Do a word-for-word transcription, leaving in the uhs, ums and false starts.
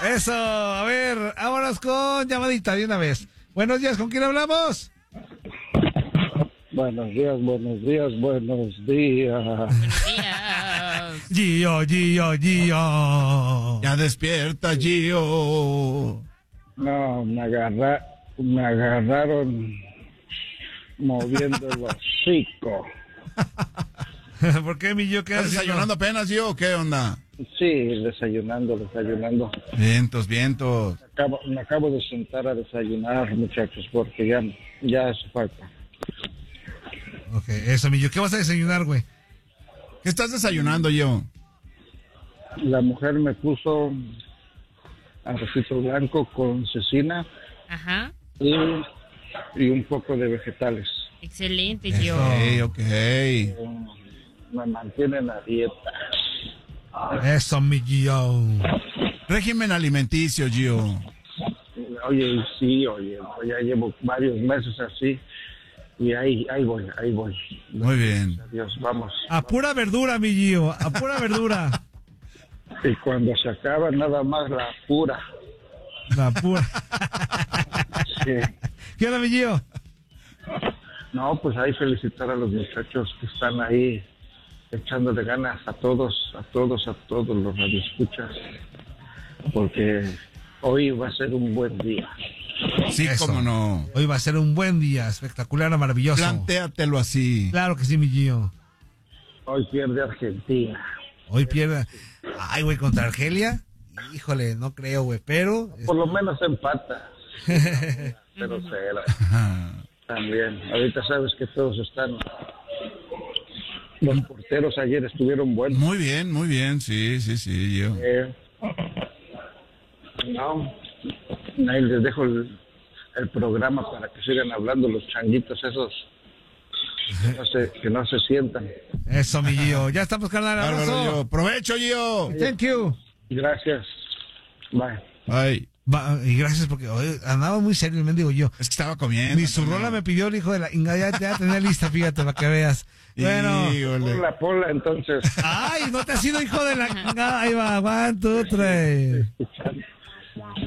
Eso, a ver, vámonos con llamadita de una vez. Buenos días, ¿con quién hablamos? Buenos días, buenos días, buenos días. Buenos días. Gio, Gio, Gio. Ya despierta, Gio. No, me agarra, me agarraron moviendo el hocico. ¿Por qué, mi Gio? ¿Qué ¿Estás haciendo? desayunando apenas, Gio, o qué onda? Sí, desayunando, desayunando. Vientos, vientos. Acabo, me acabo de sentar a desayunar, muchachos, porque ya, ya hace falta. Ok, eso, mi Gio. ¿Qué vas a desayunar, güey? ¿Qué estás desayunando, Gio? La mujer me puso arrocito blanco con cecina Ajá. y, y un poco de vegetales. Excelente, Eso. Gio. Ok, ok. Eh, Me mantienen a dieta. Eso, mi Gio. Régimen alimenticio, Gio. Oye, sí, oye, ya llevo varios meses así y ahí, ahí voy, ahí voy. Muy bien. Adiós, vamos. A pura verdura, mi Gio. A pura verdura. Y cuando se acaba nada más la pura. La pura. Sí. ¿Qué onda, mi Gio? No, pues ahí felicitar a los muchachos que están ahí echándole ganas a todos, a todos, a todos los radioescuchas, porque hoy va a ser un buen día. Sí, Eso. cómo no. Hoy va a ser un buen día, espectacular, maravilloso. Plantéatelo así. Claro que sí, mi Gio. Hoy pierde Argentina. Hoy pierde. Ay, güey, contra Argelia. Híjole, no creo, güey, pero. Por lo menos empata. Pero cero. También. Ahorita sabes que todos están. Los porteros ayer estuvieron buenos. Muy bien, muy bien. Sí, sí, sí, Gio. Eh, no, ahí les dejo el, el programa para que sigan hablando los changuitos esos que no se, que no se sientan. Eso, mi Gio. Ya estamos, carnal. Bárbaro, Abrazo. Gio. Provecho, Gio. Thank you. Gracias. Bye. Ay, Va, y gracias porque oye, andaba muy serio el mendigo yo. es que estaba comiendo. Ni su rola me pidió el hijo de la Inga, ya, ya tenía lista, fíjate, para que veas. Bueno. Híjole. Ponla, ponla entonces. Ay, no te has sido hijo de la Inga. Ahí va, one, two, three. Escuchando.